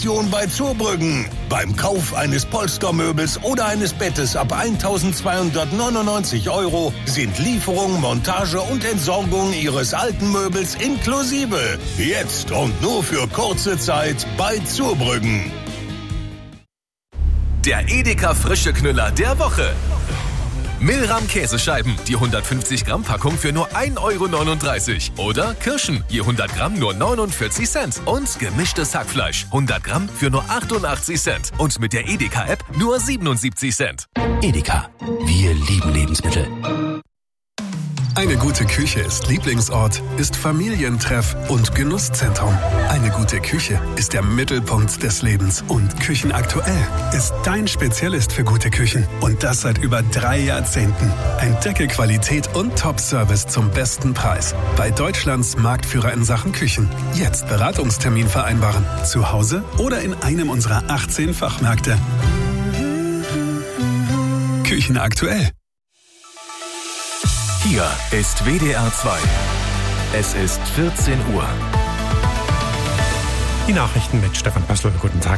Aktion bei Zurbrüggen. Beim Kauf eines Polstermöbels oder eines Bettes ab 1.299 € sind Lieferung, Montage und Entsorgung Ihres alten Möbels inklusive. Jetzt und nur für kurze Zeit bei Zurbrüggen. Der Edeka frische Knüller der Woche. Milram Käsescheiben, die 150 Gramm Packung für nur 1,39 € Oder Kirschen, je 100 Gramm nur 49 Cent. Und gemischtes Hackfleisch, 100 Gramm für nur 88 Cent. Und mit der Edeka-App nur 77 Cent. Edeka, wir lieben Lebensmittel. Eine gute Küche ist Lieblingsort, ist Familientreff und Genusszentrum. Eine gute Küche ist der Mittelpunkt des Lebens. Und Küchenaktuell ist dein Spezialist für gute Küchen. Und das seit über 3 Jahrzehnten. Entdecke Qualität und Top-Service zum besten Preis. Bei Deutschlands Marktführer in Sachen Küchen. Jetzt Beratungstermin vereinbaren. Zu Hause oder in einem unserer 18 Fachmärkte. Küchenaktuell. Hier ist WDR 2. Es ist 14 Uhr. Die Nachrichten mit Stefan Bassel. Guten Tag.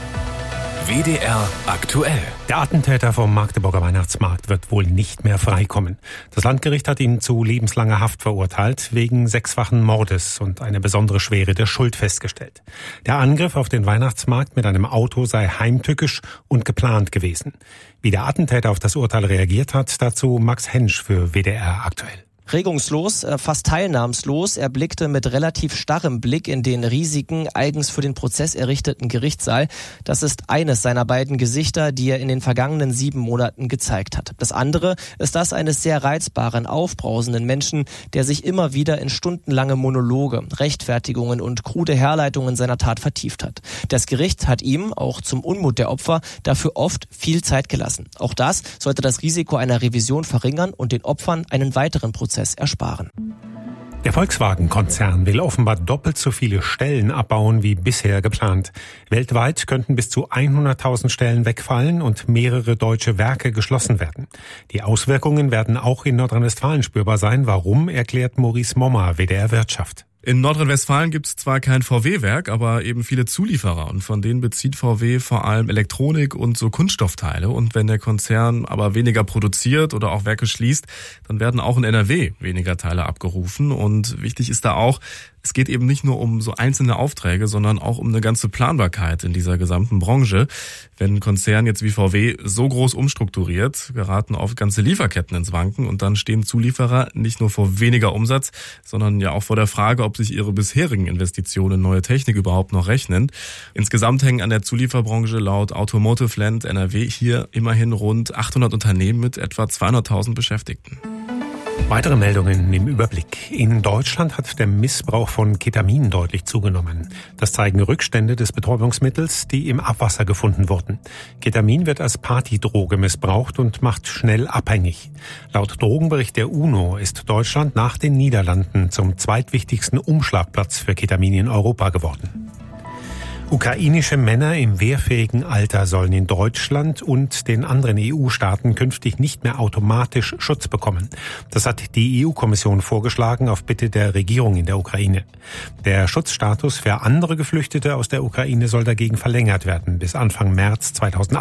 WDR aktuell. Der Attentäter vom Magdeburger Weihnachtsmarkt wird wohl nicht mehr freikommen. Das Landgericht hat ihn zu lebenslanger Haft verurteilt, wegen 6-fachen Mordes und eine besondere Schwere der Schuld festgestellt. Der Angriff auf den Weihnachtsmarkt mit einem Auto sei heimtückisch und geplant gewesen. Wie der Attentäter auf das Urteil reagiert hat, dazu Max Hensch für WDR aktuell. Regungslos, fast teilnahmslos. Er blickte mit relativ starrem Blick in den riesigen, eigens für den Prozess errichteten Gerichtssaal. Das ist eines seiner beiden Gesichter, die er in den vergangenen 7 Monaten gezeigt hat. Das andere ist das eines sehr reizbaren, aufbrausenden Menschen, der sich immer wieder in stundenlange Monologe, Rechtfertigungen und krude Herleitungen seiner Tat vertieft hat. Das Gericht hat ihm, auch zum Unmut der Opfer, dafür oft viel Zeit gelassen. Auch das sollte das Risiko einer Revision verringern und den Opfern einen weiteren Prozess ersparen. Der Volkswagen-Konzern will offenbar doppelt so viele Stellen abbauen wie bisher geplant. Weltweit könnten bis zu 100.000 Stellen wegfallen und mehrere deutsche Werke geschlossen werden. Die Auswirkungen werden auch in Nordrhein-Westfalen spürbar sein. Warum, erklärt Maurice Mommer, WDR Wirtschaft. In Nordrhein-Westfalen gibt es zwar kein VW-Werk, aber eben viele Zulieferer und von denen bezieht VW vor allem Elektronik und so Kunststoffteile. Und wenn der Konzern aber weniger produziert oder auch Werke schließt, dann werden auch in NRW weniger Teile abgerufen. Und wichtig ist da auch, es geht eben nicht nur um so einzelne Aufträge, sondern auch um eine ganze Planbarkeit in dieser gesamten Branche. Wenn ein Konzern jetzt wie VW so groß umstrukturiert, geraten oft ganze Lieferketten ins Wanken und dann stehen Zulieferer nicht nur vor weniger Umsatz, sondern ja auch vor der Frage, ob sich ihre bisherigen Investitionen in neue Technik überhaupt noch rechnen. Insgesamt hängen an der Zulieferbranche laut Automotive Land NRW hier immerhin rund 800 Unternehmen mit etwa 200.000 Beschäftigten. Weitere Meldungen im Überblick. In Deutschland hat der Missbrauch von Ketamin deutlich zugenommen. Das zeigen Rückstände des Betäubungsmittels, die im Abwasser gefunden wurden. Ketamin wird als Partydroge missbraucht und macht schnell abhängig. Laut Drogenbericht der UNO ist Deutschland nach den Niederlanden zum zweitwichtigsten Umschlagplatz für Ketamin in Europa geworden. Ukrainische Männer im wehrfähigen Alter sollen in Deutschland und den anderen EU-Staaten künftig nicht mehr automatisch Schutz bekommen. Das hat die EU-Kommission vorgeschlagen auf Bitte der Regierung in der Ukraine. Der Schutzstatus für andere Geflüchtete aus der Ukraine soll dagegen verlängert werden bis Anfang März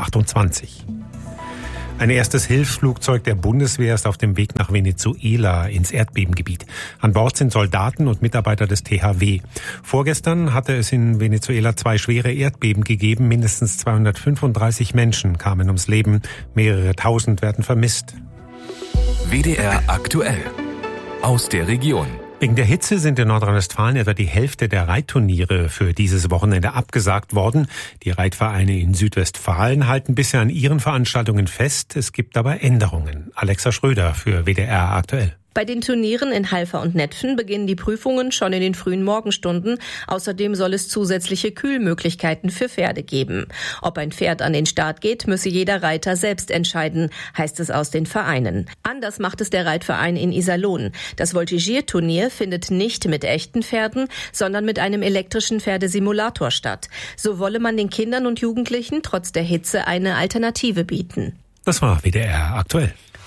2028. Ein erstes Hilfsflugzeug der Bundeswehr ist auf dem Weg nach Venezuela ins Erdbebengebiet. An Bord sind Soldaten und Mitarbeiter des THW. Vorgestern hatte es in Venezuela 2 schwere Erdbeben gegeben. Mindestens 235 Menschen kamen ums Leben. Mehrere tausend werden vermisst. WDR aktuell. Aus der Region. Wegen der Hitze sind in Nordrhein-Westfalen etwa die Hälfte der Reitturniere für dieses Wochenende abgesagt worden. Die Reitvereine in Südwestfalen halten bisher an ihren Veranstaltungen fest. Es gibt aber Änderungen. Alexa Schröder für WDR aktuell. Bei den Turnieren in Halver und Netphen beginnen die Prüfungen schon in den frühen Morgenstunden. Außerdem soll es zusätzliche Kühlmöglichkeiten für Pferde geben. Ob ein Pferd an den Start geht, müsse jeder Reiter selbst entscheiden, heißt es aus den Vereinen. Anders macht es der Reitverein in Iserlohn. Das Voltigierturnier findet nicht mit echten Pferden, sondern mit einem elektrischen Pferdesimulator statt. So wolle man den Kindern und Jugendlichen trotz der Hitze eine Alternative bieten. Das war WDR aktuell.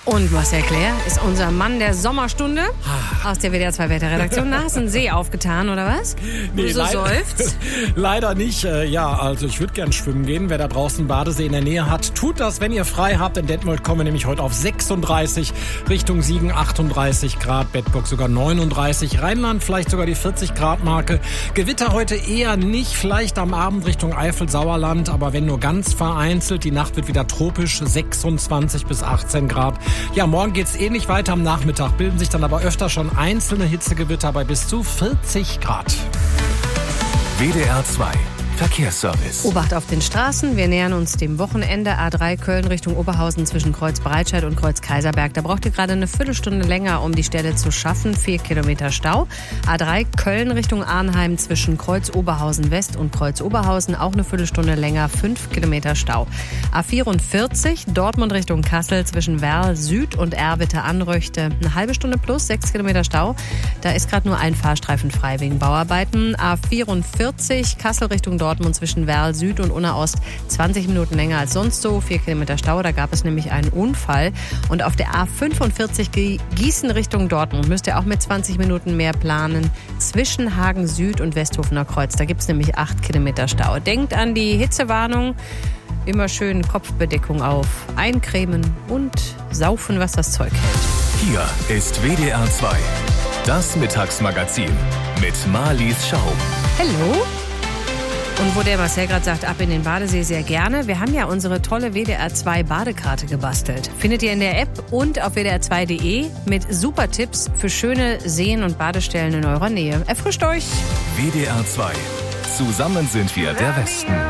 Und Marcel Claire ist unser Mann der Sommerstunde aus der WDR 2 Wetterredaktion. Na, hast du einen See aufgetan, oder was? Nee, du so seufzt? Leider nicht. Ja, also ich würde gern schwimmen gehen. Wer da draußen einen Badesee in der Nähe hat, tut das, wenn ihr frei habt. In Detmold kommen wir nämlich heute auf 36, Richtung Siegen 38 Grad, Bedburg sogar 39, Rheinland vielleicht sogar die 40 Grad Marke. Gewitter heute eher nicht, vielleicht am Abend Richtung Eifel, Sauerland, aber wenn nur ganz vereinzelt. Die Nacht wird wieder tropisch, 26 bis 18 Grad. Ja, morgen geht's ähnlich weiter. Am Nachmittag bilden sich dann aber öfter schon einzelne Hitzegewitter bei bis zu 40 Grad. WDR 2 Verkehrsservice. Obacht auf den Straßen. Wir nähern uns dem Wochenende. A3 Köln Richtung Oberhausen zwischen Kreuz Breitscheid und Kreuz Kaiserberg. Da braucht ihr gerade eine Viertelstunde länger, um die Stelle zu schaffen. 4 Kilometer Stau. A3 Köln Richtung Arnheim zwischen Kreuz Oberhausen West und Kreuz Oberhausen. Auch eine Viertelstunde länger. 5 Kilometer Stau. A44 Dortmund Richtung Kassel zwischen Werl Süd und Erwitte Anröchte. Eine halbe Stunde plus 6 Kilometer Stau. Da ist gerade nur ein Fahrstreifen frei wegen Bauarbeiten. A44 Kassel Richtung Dortmund zwischen Werl Süd und Unna Ost 20 Minuten länger als sonst so. 4 Kilometer Stau, da gab es nämlich einen Unfall. Und auf der A45 Gießen Richtung Dortmund müsst ihr auch mit 20 Minuten mehr planen. Zwischen Hagen Süd und Westhofener Kreuz, da gibt es nämlich 8 Kilometer Stau. Denkt an die Hitzewarnung. Immer schön Kopfbedeckung auf, eincremen und saufen, was das Zeug hält. Hier ist WDR 2, das Mittagsmagazin mit Marlies Schaum. Hallo? Und wo der Marcel gerade sagt, ab in den Badesee, sehr gerne. Wir haben ja unsere tolle WDR 2 Badekarte gebastelt. Findet ihr in der App und auf wdr2.de mit super Tipps für schöne Seen und Badestellen in eurer Nähe. Erfrischt euch! WDR 2. Zusammen sind wir der Westen.